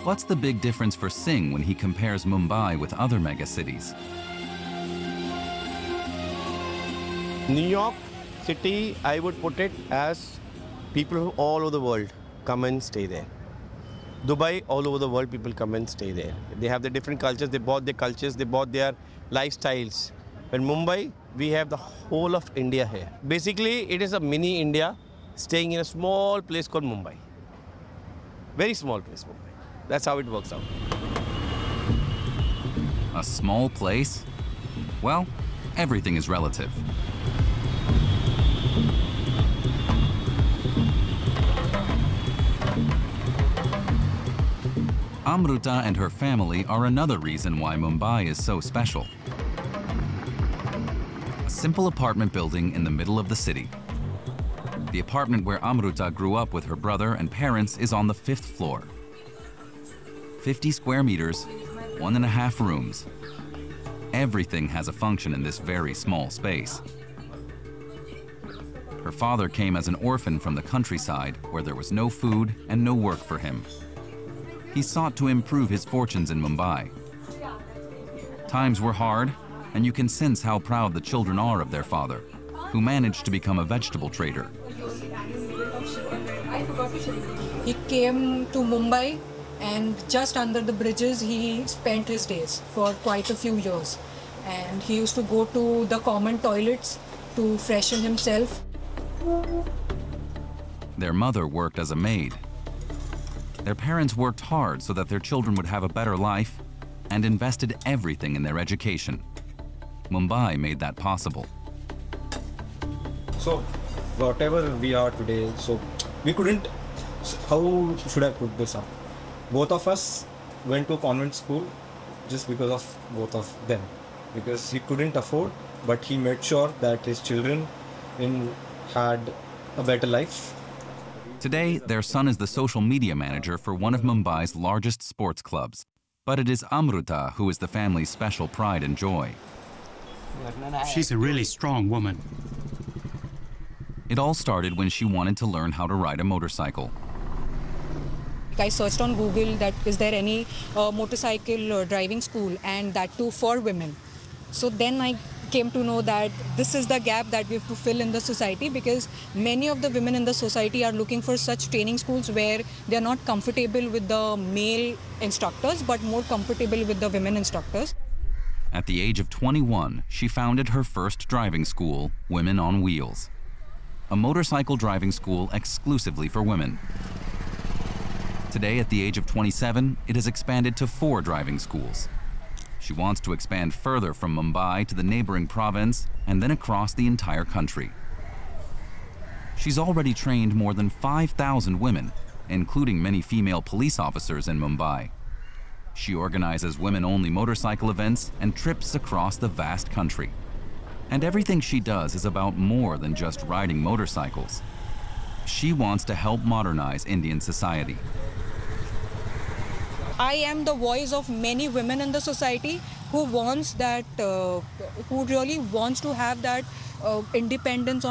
What's the big difference for Singh when he compares Mumbai with other megacities? New York City, I would put it as people from all over the world come and stay there. Dubai, all over the world, people come and stay there. They have the different cultures, they bought their cultures, they bought their lifestyles. But Mumbai, we have the whole of India here. Basically, it is a mini India staying in a small place called Mumbai. Very small place, Mumbai. That's how it works out. A small place? Well, everything is relative. Amruta and her family are another reason why Mumbai is so special. A simple apartment building in the middle of the city. The apartment where Amruta grew up with her brother and parents is on the 5th floor. 50 square meters, 1.5 rooms. Everything has a function in this very small space. Her father came as an orphan from the countryside where there was no food and no work for him. He sought to improve his fortunes in Mumbai. Times were hard, and you can sense how proud the children are of their father, who managed to become a vegetable trader. He came to Mumbai, and just under the bridges he spent his days for quite a few years. And he used to go to the common toilets to freshen himself. Their mother worked as a maid. Their parents worked hard so that their children would have a better life and invested everything in their education. Mumbai made that possible. So, whatever we are today, so we couldn't, how should I put this up? Both of us went to convent school just because of both of them. Because he couldn't afford, but he made sure that his children had a better life. Today, their son is the social media manager for one of Mumbai's largest sports clubs. But it is Amruta who is the family's special pride and joy. She's a really strong woman. It all started when she wanted to learn how to ride a motorcycle. I searched on Google that is there any motorcycle driving school, and that too for women. So then I came to know that this is the gap that we have to fill in the society, because many of the women in the society are looking for such training schools where they are not comfortable with the male instructors but more comfortable with the women instructors. At the age of 21, she founded her first driving school, Women on Wheels, a motorcycle driving school exclusively for women. Today, at the age of 27, it has expanded to 4 driving schools. She wants to expand further from Mumbai to the neighboring province and then across the entire country. She's already trained more than 5,000 women, including many female police officers in Mumbai. She organizes women-only motorcycle events and trips across the vast country. And everything she does is about more than just riding motorcycles. She wants to help modernize Indian society. I am the voice of many women in the society who wants that, who really wants to have that independence on